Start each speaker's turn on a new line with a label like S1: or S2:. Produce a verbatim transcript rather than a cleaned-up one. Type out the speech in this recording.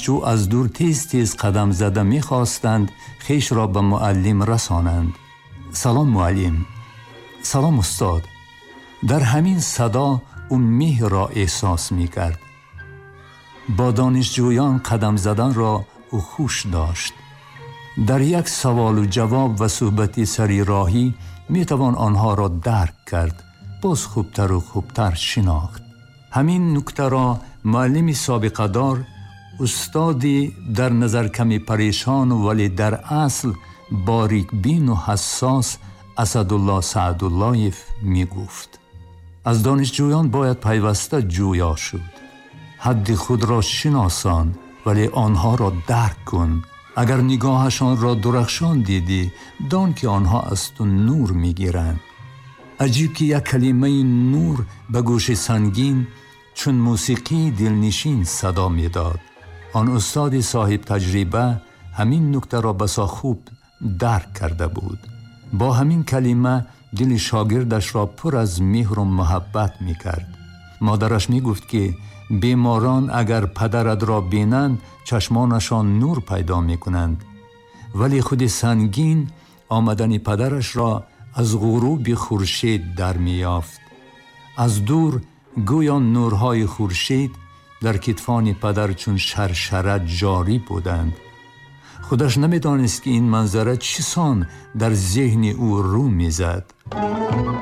S1: دانشجو از دور تیز تیز قدم زده می خواستند خویش را به معلم رسانند. سلام معلم. سلام استاد. در همین صدا او مهر را احساس می کرد. با دانشجویان قدم زدن را او خوش داشت. در یک سوال و جواب و صحبت سری راهی می توان آنها را درک کرد، باز خوبتر و خوبتر شناخت. همین نکته را معلم سابقه دار، استادی در نظر کمی پریشان ولی در اصل باریک بین و حساس اسدالله سعداللهیف می گفت. از دانشجویان باید پیوسته جویا شد. حد خود را شناسان ولی آنها را درک کن. اگر نگاهشان را درخشان دیدی، دان که آنها از تو نور می گیرند. عجیب که یک کلمه نور به گوش سنگین چون موسیقی دلنشین صدا می داد. آن استاد صاحب تجربه همین نکته را بسا خوب درک کرده بود. با همین کلمه دل شاگردش را پر از مهر و محبت می کرد. مادرش می گفت که بیماران اگر پدرت را بینند چشمانشان نور پیدا می کنند، ولی خود سنگین آمدن پدرش را از غروب خورشید در می یافت. از دور گویا نورهای خورشید در کتفان پدر چون شرشره جاری بودند. خودش نمی دانست که این منظره چیسان در ذهن او رو می زد.